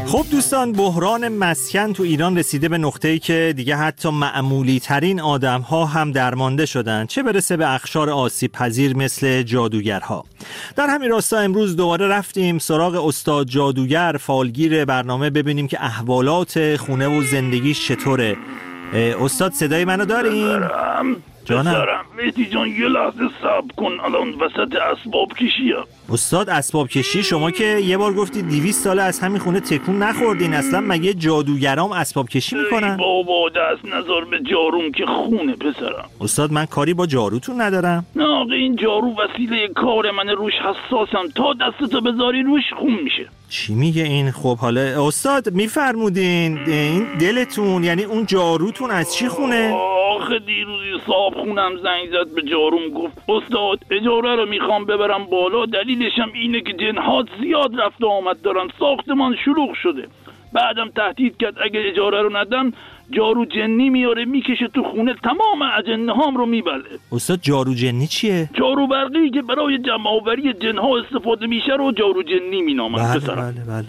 خب دوستان، بحران مسکن تو ایران رسیده به نقطه‌ای که دیگه حتی معمولی ترین آدم‌ها هم درمانده شدن، چه برسه به اقشار آسیب پذیر مثل جادوگرها. در همین راستا امروز دوباره رفتیم سراغ استاد جادوگر، فالگیر برنامه، ببینیم که احوالات خونه و زندگیش چطوره. استاد صدای منو دارین؟ جانم مهدی جان یه لحظه صبر کن، الان وسط اسباب کشیه. استاد اسباب کشی؟ شما که یه بار گفتی 200 ساله از همین خونه تکون نخوردین، اصلا مگه جادوگرام اسباب کشی میکنن؟ بابا دست نذار به جاروم که خونه پسرم. استاد من کاری با جاروتون ندارم. نه آقا این جارو وسیله کار من، روش حساسم، تا دستتو بذاری روش خون میشه. چی میگه این؟ خب حالا استاد میفرمودین این دلتون، یعنی اون جاروتون از چی خونه؟ آخه دیروزی صاحب خونم زنگ زد به جاروم، گفت استاد اجاره رو میخوام ببرم بالا، دلیلشم اینه که جن‌ها زیاد رفت و آمد دارن، ساختمان شلوغ شده. بعدم تهدید کرد اگه اجاره رو ندم جارو جنی میاره میکشه تو خونه، تمام اجنه هام رو میبله. استاد جارو جنی چیه؟ جارو برقی که برای جمع آوری جنها استفاده میشه رو جارو جنی مینامن. بله.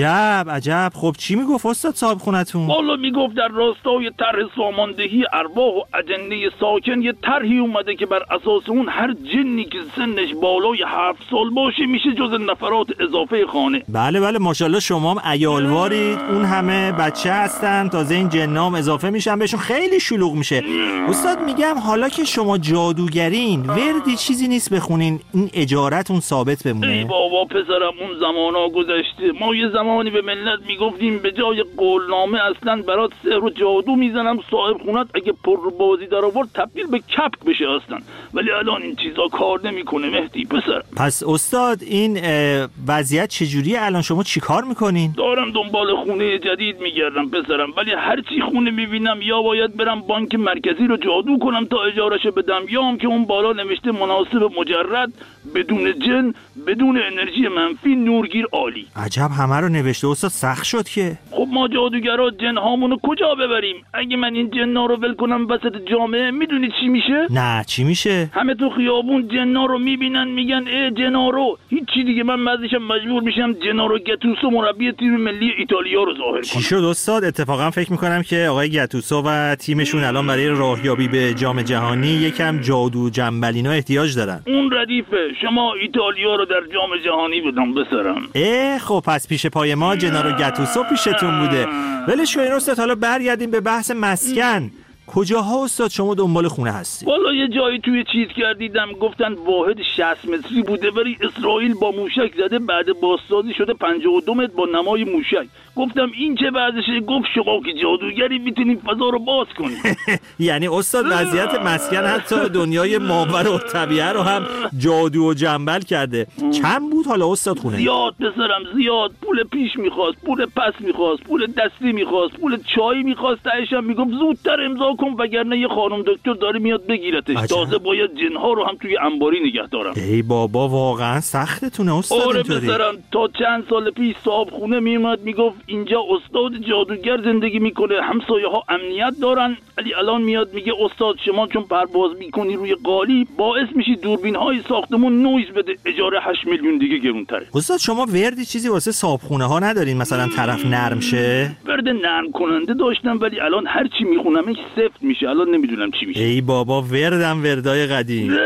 عجب. خب چی میگفت استاد صاحب خونتون؟ والا میگفت در راستای طرح ساماندهی ارواح و اجنه ساکن یه طرحی اومده که بر اساس اون هر جنی که سنش بالای 7 سال باشه میشه جز نفرات اضافه خانه. بله ماشاءالله شما هم عیالوارید، اون همه بچه هستن، تازه این جنام اضافه میشن بهشون، خیلی شلوغ میشه. استاد میگم حالا که شما جادوگرین، وردی چیزی نیست بخونین این اجارتون ثابت بمونه؟ ای بابا پسرم اون زمانا گذشته. ما یه زمانی به ملت میگفتیم به جای قولنامه اصلا برات سحر و جادو میزنم، صاحب خونت اگه پر بازی در آورد تبدیل به کپک بشه اصلا. ولی الان این چیزا کار نمیکنه مهدی پسر. پس استاد این وضعیت چجوریه الان؟ شما چیکار میکنین؟ دارم دنبال خونه جدید میگردم پسرم، ولی هر چی خونه میبینم یا باید برم بانک مرکزی رو جادو کنم تا اجارهشو بدم، یا هم که اون بالا نوشته مناسب مجرد، بدون جن، بدون انرژی منفی، نورگیر عالی. عجب همه رو نوشته استاد، سخت شد که. خب ما جادوگرا جن هامونو کجا ببریم؟ اگه من این جنا رو ول کنم وسط جامعه، میدونی چی میشه؟ نه چی میشه؟ همه تو خیابون جنا رو میبینن میگن ای جنارو، هیچی دیگه. من بعدشم مجبور میشم جنارو گتوسو مربی تیم ملی ایتالیا رو ظاهر کنم. چی شد استاد؟ اتفاقا فکر میکنم که آقای گتوسو و تیمشون الان برای راهیابی به جام جهانی یکم جادو جنبلینا احتیاج دارن. اون ردیفه، شما ایتالیا رو در جام جهانی بدم بسرم. خب پس پیش پای ما جنارو گتوسو پیشتون بوده. ولش کن استاد، حالا برگردیم به بحث مسکن. کجاها استاد شما دنبال خونه هستی؟ والا یه جایی توی چیز کردیدم گفتن واحد 60 متری بوده، ولی اسرائیل با موشک زده، بعد بازسازی شده 52 متر با نمای موشک. گفتم این چه بعدشه؟ گفت شما که جادوگری میتونید فضا رو باز کنید. یعنی استاد وضعیت مسکن حتی دنیای ماورا و طبیعه رو هم جادو و جنبل کرده. چند بود حالا استاد خونه؟ زیاد پسرم زیاد. پول پیش میخواست، پول پس میخواست، پول دستی میخواست، پول چای میخواست، تهشم میگفت زودتر امضا کن وگرنه یه خانم دکتر داره میاد بگیرتش. تازه باید جنها رو هم توی انباری نگه دارم. ای بابا واقعا سختتونه استاد. آره پسرم، تا چند سال پیش صاحب خونه میومد میگفت اینجا استاد جادوگر زندگی میکنه، همسایه ها امنیت دارن. ولی الان میاد میگه استاد شما چون پرواز میکنی روی قالی باعث میشی دوربین های ساختمون نویز بده، اجاره 8 میلیون دیگه گرونتره. استاد شما وردی چیزی واسه صاحب خونه ها ندارین مثلا طرف نرم شه؟ ورد نرم کننده داشتم ولی الان هر چی میخونمش سفت میشه، الان نمیدونم چی میشه. ای بابا وردم وردای قدیم.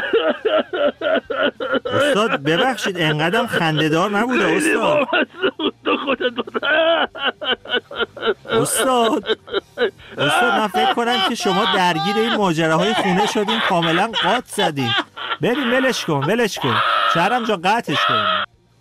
استاد ببخشید انقدرم خنده‌دار نبوده استاد. استاد من فکر کنم که شما درگیر این ماجراهای خونه شدین، کاملا قاط زدین. بریم ولش کن شهرام جا قطعش کن.